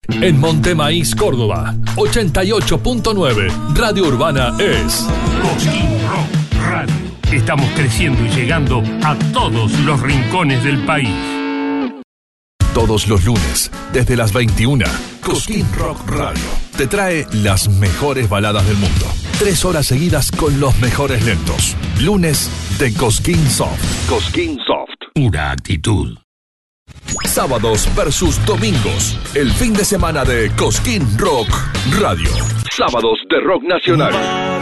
En Montemaíz, Córdoba, 88.9, Radio Urbana es Cosquín Rock Radio. Estamos creciendo y llegando a todos los rincones del país. todos los lunes, desde las 21, Cosquín Rock Radio te trae las mejores baladas del mundo. 3 horas seguidas con los mejores lentos. Lunes de Cosquín Soft. Cosquín Soft. Pura actitud. Sábados versus domingos. El fin de semana de Cosquín Rock Radio. Sábados de rock nacional.